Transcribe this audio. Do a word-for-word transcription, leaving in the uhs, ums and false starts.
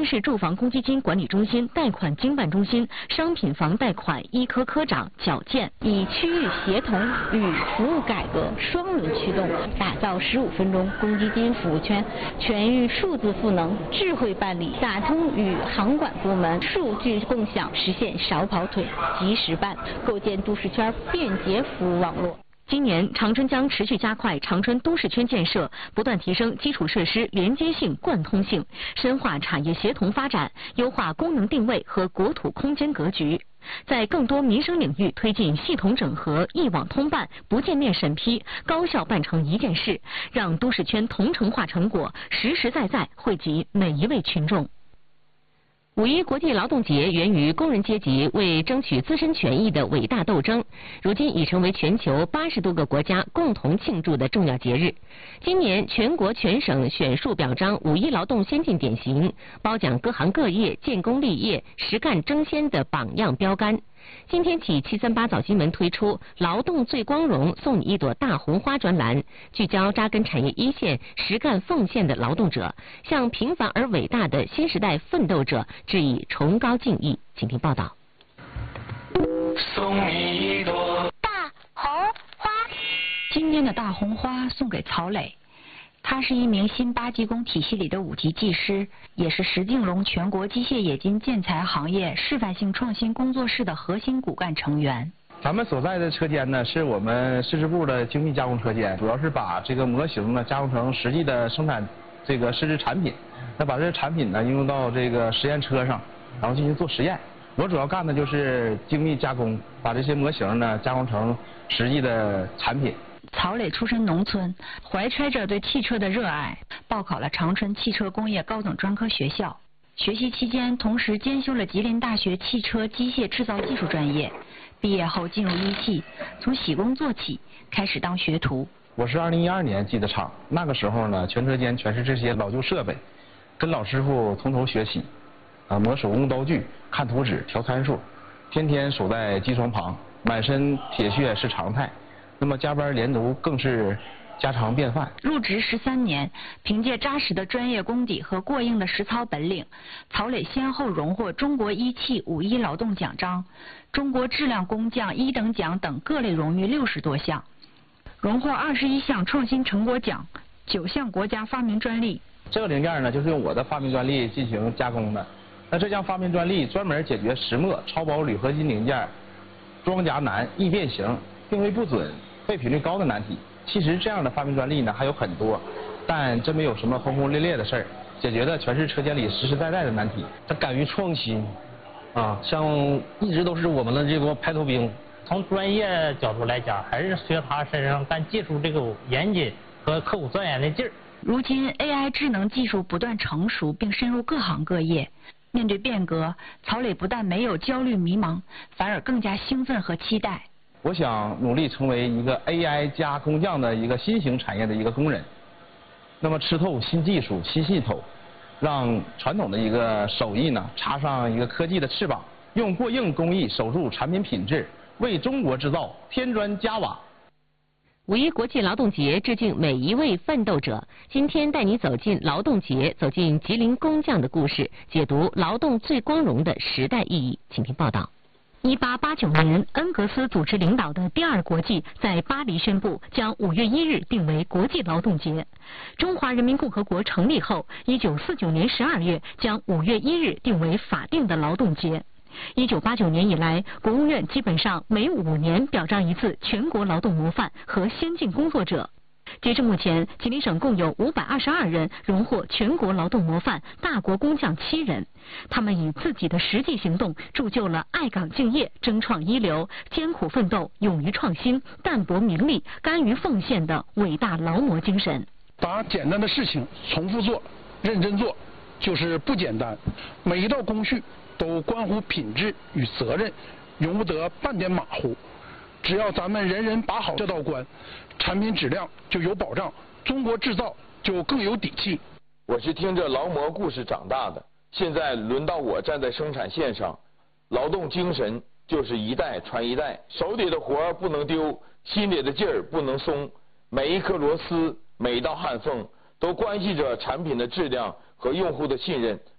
市住房公积金管理中心贷款经办中心商品房贷款一科科长矫健， 以区域协同与服务改革双轮驱动，打造十五分钟公积金服务圈，全域数字赋能、智慧办理，打通与行管部门数据共享，实现少跑腿、及时办，构建都市圈便捷服务网络。 今年，长春将持续加快长春都市圈建设，不断提升基础设施连接性、贯通性，深化产业协同发展，优化功能定位和国土空间格局。在更多民生领域推进系统整合、一网通办、不见面审批，高效办成一件事，让都市圈同城化成果实实在在惠及每一位群众。五一国际劳动节源于工人阶级为争取自身权益的伟大斗争，如今已成为全球八十多个国家共同庆祝的重要节日。今年全国全省选树表彰五一劳动先进典型，褒奖各行各业建功立业、实干争先的榜样标杆。今天起，七三八早新闻推出“劳动最光荣，送你一朵大红花”专栏，聚焦扎根产业一线、实干奉献的劳动者，向平凡而伟大的新时代奋斗者致以崇高敬意。请听报道。 送你一朵大红花。 今天的大红花送给曹磊。他是一名新八技工体系里的五级技师，也是石敬龙全国机械冶金建材行业示范性创新工作室的核心骨干成员。 咱们所在的车间呢，是我们市质部的精密加工车间，主要是把这个模型呢加工成实际的生产这个试制产品，那把这个产品呢应用到这个实验车上，然后进行做实验。我主要干的就是精密加工，把这些模型呢加工成实际的产品。 曹磊出身农村，怀揣着对汽车的热爱，报考了长春汽车工业高等专科学校。学习期间，同时兼修了吉林大学汽车机械制造技术专业。毕业后进入一汽，从洗工做起，开始当学徒。 我是二零一二年进的厂，那个时候呢，全车间全是这些老旧设备，跟老师傅从头学起，啊，磨手工刀具，看图纸，调参数，天天守在机床旁，满身铁血是常态。那么加班连读更是家常便饭。 入职十三年，凭借扎实的专业功底和过硬的实操本领，曹磊先后荣获中国一汽五一劳动奖章、中国质量工匠一等奖等各类荣誉六十多项，荣获二十一项创新成果奖、九项国家发明专利。 这个零件呢，就是用我的发明专利进行加工的。那这项发明专利专门解决石墨、超薄铝合金零件装夹难、易变形、定位不准、废品率高的难题。其实这样的发明专利呢还有很多，但真没有什么轰轰烈烈的事儿，解决的全是车间里实实在在的难题。 他敢于创新，啊，像一直都是我们的这个排头兵。 从专业角度来讲，还是随他身上干技术这个严谨和刻苦钻研的劲儿。 如今 A I 智能技术不断成熟并深入各行各业，面对变革，曹磊不但没有焦虑迷茫，反而更加兴奋和期待。 我想努力成为一个 A I 加工匠的一个新型产业的一个工人，那么吃透新技术、新系统，让传统的一个手艺呢插上一个科技的翅膀，用过硬工艺守住产品品质，为中国制造添砖加瓦。 五一国际劳动节致敬每一位奋斗者。今天带你走进劳动节，走进吉林工匠的故事，解读劳动最光荣的时代意义。请听报道。一八八九年，恩格斯组织领导的第二国际在巴黎宣布，将五月一日定为国际劳动节。中华人民共和国成立后，一九四九年十二月将五月一日定为法定的劳动节。一九八九年以来，国务院基本上每五年表彰一次全国劳动模范和先进工作者。截至目前，吉林省共有五百二十二人荣获全国劳动模范，大国工匠七人。他们以自己的实际行动，铸就了爱岗敬业、争创一流、艰苦奋斗、勇于创新、淡泊名利、甘于奉献的伟大劳模精神。 把简单的事情重复做、认真做，就是不简单。每一道工序都关乎品质与责任，容不得半点马虎。只要咱们人人把好这道关，产品质量就有保障，中国制造就更有底气。 我是听着劳模故事长大的，现在轮到我站在生产线上，劳动精神就是一代传一代，手里的活不能丢，心里的劲儿不能松，每一颗螺丝，每一道焊缝，都关系着产品的质量和用户的信任。